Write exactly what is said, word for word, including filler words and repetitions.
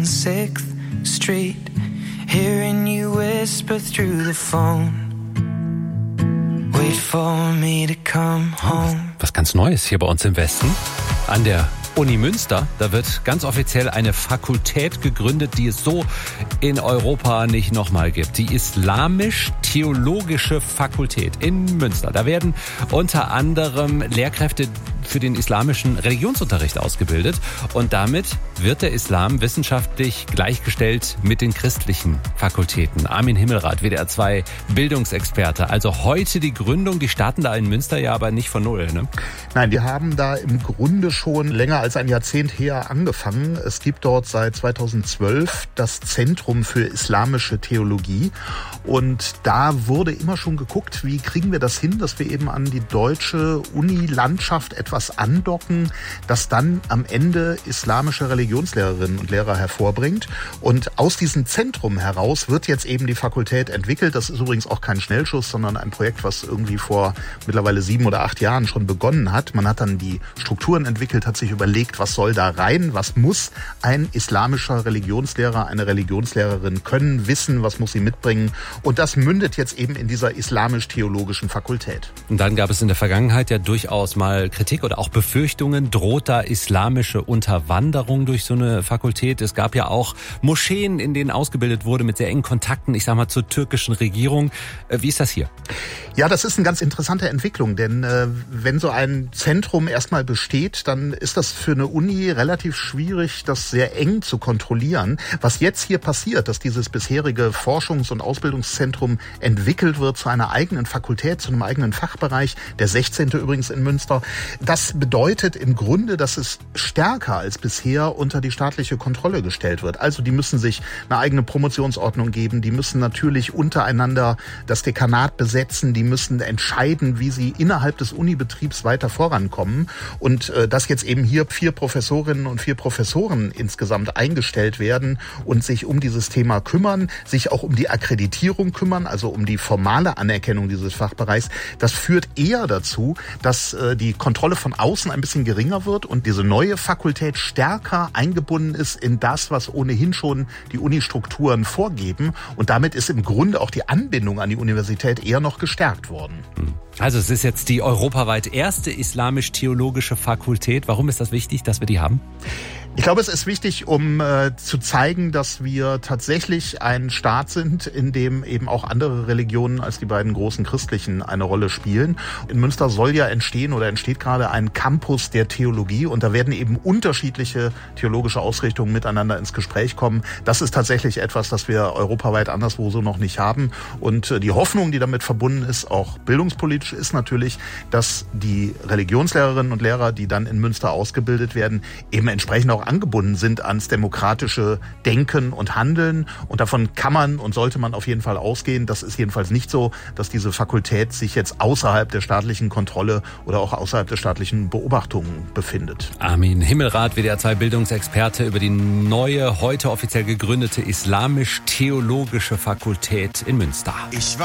sixth Street, hearing you whisper through the phone. Wait for me to come home. Was ganz Neues hier bei uns im Westen. An der Uni Münster, da wird ganz offiziell eine Fakultät gegründet, die es so in Europa nicht nochmal gibt. Die Islamisch-Theologische Fakultät in Münster. Da werden unter anderem Lehrkräfte für den islamischen Religionsunterricht ausgebildet. Und damit wird der Islam wissenschaftlich gleichgestellt mit den christlichen Fakultäten. Armin Himmelrath, W D R zwei Bildungsexperte. Also heute die Gründung, die starten da in Münster ja aber nicht von Null, ne? Nein, die haben da im Grunde schon länger als ein Jahrzehnt her angefangen. Es gibt dort seit zweitausendzwölf das Zentrum für islamische Theologie. Und da wurde immer schon geguckt, wie kriegen wir das hin, dass wir eben an die deutsche Uni-Landschaft etwas andocken, das dann am Ende islamische Religionslehrerinnen und Lehrer hervorbringt. Und aus diesem Zentrum heraus wird jetzt eben die Fakultät entwickelt. Das ist übrigens auch kein Schnellschuss, sondern ein Projekt, was irgendwie vor mittlerweile sieben oder acht Jahren schon begonnen hat. Man hat dann die Strukturen entwickelt, hat sich überlegt, was soll da rein, was muss ein islamischer Religionslehrer, eine Religionslehrerin können, wissen, was muss sie mitbringen. Und das mündet jetzt eben in dieser islamisch-theologischen Fakultät. Und dann gab es in der Vergangenheit ja durchaus mal Kritik oder auch Befürchtungen, droht da islamische Unterwanderung durch so eine Fakultät. Es gab ja auch Moscheen, in denen ausgebildet wurde mit sehr engen Kontakten, ich sag mal, zur türkischen Regierung. Wie ist das hier? Ja, das ist eine ganz interessante Entwicklung, denn äh, wenn so ein Zentrum erstmal besteht, dann ist das für eine Uni relativ schwierig, das sehr eng zu kontrollieren. Was jetzt hier passiert, dass dieses bisherige Forschungs- und Ausbildungszentrum entwickelt wird zu einer eigenen Fakultät, zu einem eigenen Fachbereich, der sechzehnte übrigens in Münster, das bedeutet im Grunde, dass es stärker als bisher unter die staatliche Kontrolle gestellt wird. Also die müssen sich eine eigene Promotionsordnung geben, die müssen natürlich untereinander das Dekanat besetzen, die müssen entscheiden, wie sie innerhalb des Unibetriebs weiter vorankommen. Und äh, dass jetzt eben hier vier Professorinnen und vier Professoren insgesamt eingestellt werden und sich um dieses Thema kümmern, sich auch um die Akkreditierung kümmern, also um die formale Anerkennung dieses Fachbereichs, das führt eher dazu, dass äh, die Kontrolle von außen ein bisschen geringer wird und diese neue Fakultät stärker eingebunden ist in das, was ohnehin schon die Unistrukturen vorgeben. Und damit ist im Grunde auch die Anbindung an die Universität eher noch gestärkt worden. Also es ist jetzt die europaweit erste islamisch-theologische Fakultät. Warum ist das wichtig, dass wir die haben? Ich glaube, es ist wichtig, um äh, zu zeigen, dass wir tatsächlich ein Staat sind, in dem eben auch andere Religionen als die beiden großen christlichen eine Rolle spielen. In Münster soll ja entstehen oder entsteht gerade ein Campus der Theologie und da werden eben unterschiedliche theologische Ausrichtungen miteinander ins Gespräch kommen. Das ist tatsächlich etwas, das wir europaweit anderswo so noch nicht haben. Und äh, die Hoffnung, die damit verbunden ist, auch bildungspolitisch, ist natürlich, dass die Religionslehrerinnen und Lehrer, die dann in Münster ausgebildet werden, eben entsprechend auch angebunden sind ans demokratische Denken und Handeln. Und davon kann man und sollte man auf jeden Fall ausgehen. Das ist jedenfalls nicht so, dass diese Fakultät sich jetzt außerhalb der staatlichen Kontrolle oder auch außerhalb der staatlichen Beobachtung befindet. Armin Himmelrath, W D R zwei Bildungsexperte, über die neue, heute offiziell gegründete Islamisch-Theologische Fakultät in Münster. Ich war